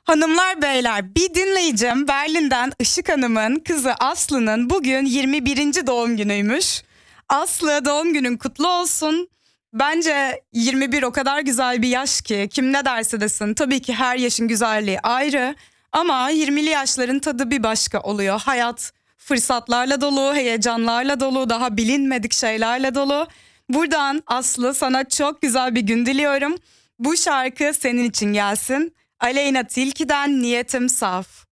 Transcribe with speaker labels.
Speaker 1: Hanımlar beyler, bir dinleyicim Berlin'den Işık Hanım'ın kızı Aslı'nın bugün 21. doğum günüymüş. Aslı, doğum günün kutlu olsun. Bence 21 o kadar güzel bir yaş ki kim ne derse desin, tabii ki her yaşın güzelliği ayrı. Ama 20'li yaşların tadı bir başka oluyor. Hayat fırsatlarla dolu, heyecanlarla dolu, daha bilinmedik şeylerle dolu. Buradan Aslı, sana çok güzel bir gün diliyorum. Bu şarkı senin için gelsin. Aleyna Tilki'den Niyetim Saf.